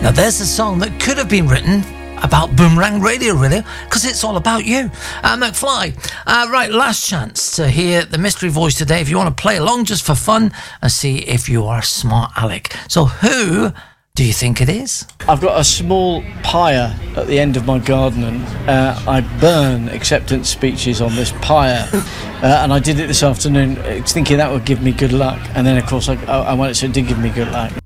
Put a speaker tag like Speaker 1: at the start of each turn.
Speaker 1: Now there's a song that could have been written about Boomerang Radio, really, because it's all about you. McFly. Right, last chance to hear the mystery voice today. If you want to play along just for fun and see if you are smart, Alec. So who do you think it is?
Speaker 2: I've got a small pyre at the end of my garden, and I burn acceptance speeches on this pyre. And I did it this afternoon, thinking that would give me good luck. And then, of course, I went, so it did give me good luck.